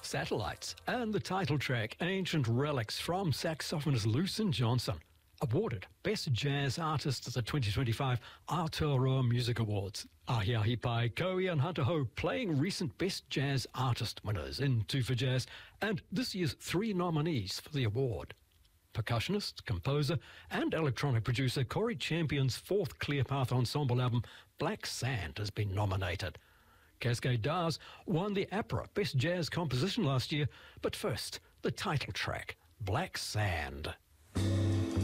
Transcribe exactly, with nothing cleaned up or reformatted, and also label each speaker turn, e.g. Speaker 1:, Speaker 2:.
Speaker 1: Satellites, and the title track, Ancient Relics, from saxophonist Lucien Johnson, awarded Best Jazz Artist at the twenty twenty-five Aotearoa Music Awards. Ahiahi Pai, Koe and Hunter Ho playing recent Best Jazz Artist winners in Two for Jazz, and this year's three nominees for the award. Percussionist, composer and electronic producer Corey Champion's fourth Clearpath Ensemble album, Black Sand, has been nominated. Cascade Dars won the APRA Best Jazz Composition last year, but first, the title track, Black Sand.